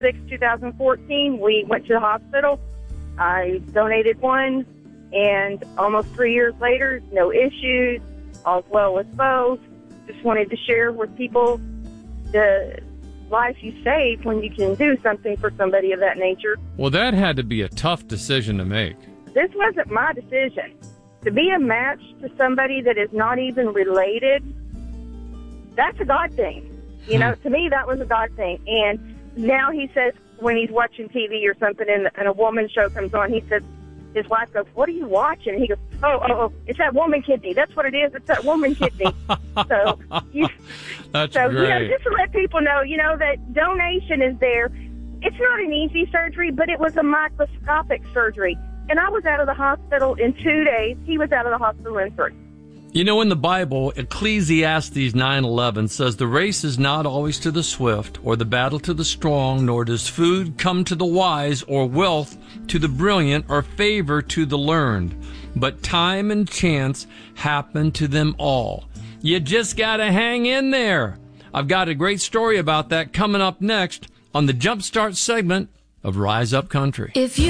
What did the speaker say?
2014, we went to the hospital. I donated one, and almost 3 years later, no issues, all's well with both. Just wanted to share with people the life you save when you can do something for somebody of that nature. Well, that had to be a tough decision to make. This wasn't my decision. To be a match to somebody that is not even related, that's a God thing. You know, to me, that was a God thing. And now he says when he's watching TV or something and a woman show comes on, he says, his wife goes, "What are you watching?" And he goes, oh, it's that woman kidney. That's what it is. It's that woman kidney. That's great. You know, just to let people know, you know, that donation is there. It's not an easy surgery, but it was a microscopic surgery. And I was out of the hospital in 2 days. He was out of the hospital in 3. You know, in the Bible, Ecclesiastes 9:11 says, "The race is not always to the swift, or the battle to the strong, nor does food come to the wise, or wealth to the brilliant, or favor to the learned. But time and chance happen to them all." You just gotta hang in there. I've got a great story about that coming up next on the Jumpstart segment of Rise Up Country. If you